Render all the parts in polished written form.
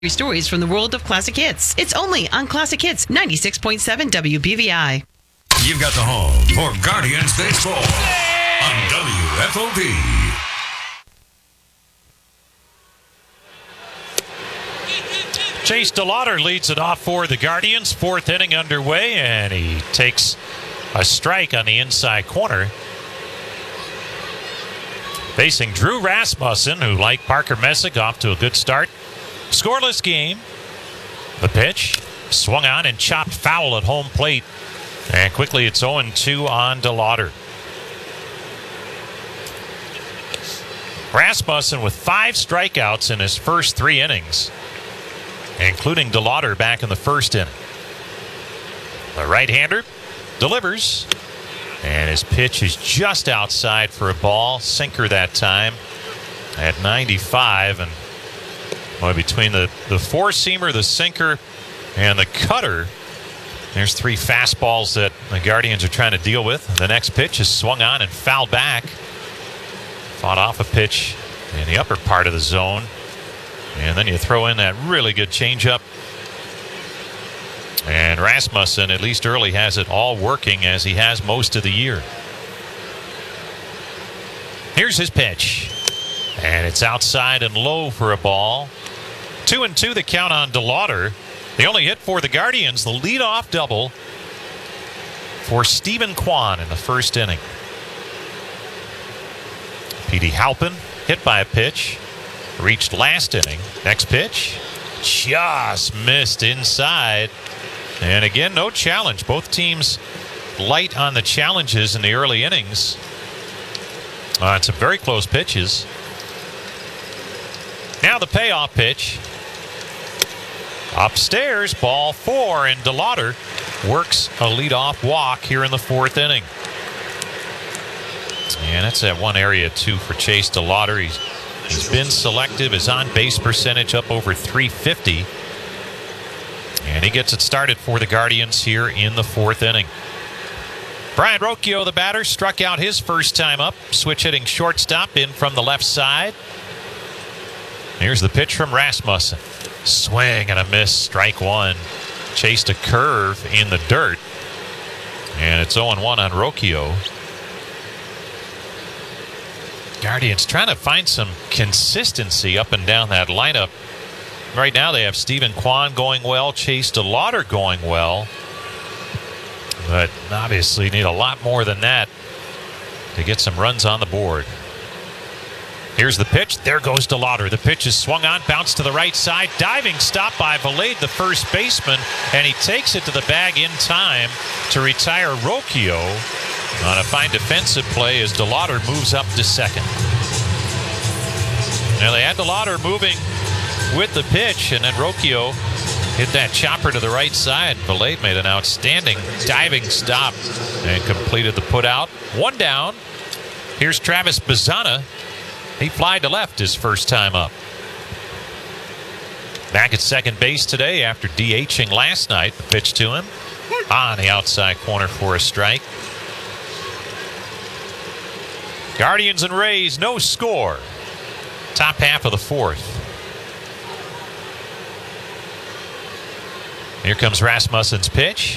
Stories from the world of classic hits. It's only on Classic Hits 96.7 WBVI. You've got the home for Guardians Baseball on WFOV. Chase DeLauder leads it off for the Guardians. Fourth inning underway, and he takes a strike on the inside corner. Facing Drew Rasmussen, who, like Parker Messick, off to a good start. Scoreless game. The pitch swung on and chopped foul at home plate. And quickly it's 0-2 on DeLauder. Rasmussen with 5 strikeouts in his first 3 innings, including DeLauder back in the first inning. The right-hander delivers, and his pitch is just outside for a ball. Sinker that time at 95, and between the four-seamer, the sinker, and the cutter, there's 3 fastballs that the Guardians are trying to deal with. The next pitch is swung on and fouled back. Fought off a pitch in the upper part of the zone. And then you throw in that really good changeup. And Rasmussen, at least early, has it all working as he has most of the year. Here's his pitch. And it's outside and low for a ball. 2-2 the count on DeLauder. The only hit for the Guardians, the leadoff double for Stephen Kwan in the first inning. Petey Halpin hit by a pitch, reached last inning. Next pitch, just missed inside. And again, no challenge. Both teams light on the challenges in the early innings. It's some very close pitches. Now the payoff pitch. Upstairs, ball 4, and DeLauder works a leadoff walk here in the 4th inning. And that's at one area, too, for Chase DeLauder. He's been selective. His on-base percentage up over 350. And he gets it started for the Guardians here in the 4th inning. Brian Rocchio, the batter, struck out his first time up. Switch hitting shortstop in from the left side. Here's the pitch from Rasmussen. Swing and a miss, strike 1. Chased a curve in the dirt. And it's 0-1 on Rocchio. Guardians trying to find some consistency up and down that lineup. Right now they have Stephen Kwan going well, Chase DeLauder going well. But obviously need a lot more than that to get some runs on the board. Here's the pitch. There goes DeLauder. The pitch is swung on, bounced to the right side. Diving stop by Valade, the first baseman, and he takes it to the bag in time to retire Rocchio on a fine defensive play as DeLauder moves up to second. Now they had DeLauder moving with the pitch, and then Rocchio hit that chopper to the right side. Valade made an outstanding diving stop and completed the putout. 1 down. Here's Travis Bazzana. He flied to left his first time up. Back at second base today after DHing last night. The pitch to him on the outside corner for a strike. Guardians and Rays, no score. Top half of the 4th. Here comes Rasmussen's pitch.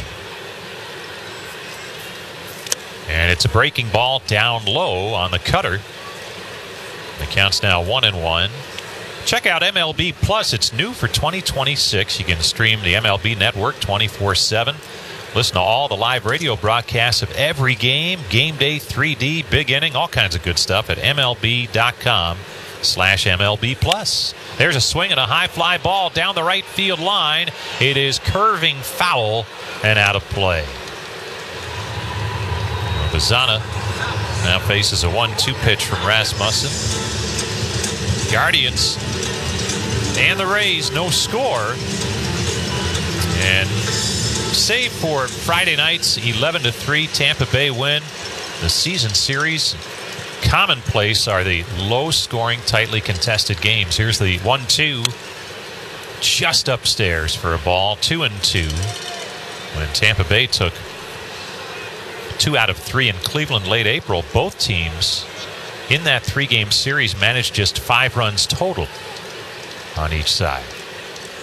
And it's a breaking ball down low on the cutter. The count's now 1-1. Check out MLB Plus. It's new for 2026. You can stream the MLB Network 24/7. Listen to all the live radio broadcasts of every game, game day, 3D, big inning, all kinds of good stuff at MLB.com/MLB Plus. There's a swing and a high fly ball down the right field line. It is curving foul and out of play. Bazzana now faces a 1-2 pitch from Rasmussen. Guardians and the Rays, no score. And save for Friday night's 11-3 Tampa Bay win, the season series commonplace are the low-scoring, tightly contested games. Here's the 1-2, just upstairs for a ball, 2-2. When Tampa Bay took 2 out of 3 in Cleveland late April, both teams in that 3-game series managed just 5 runs total on each side.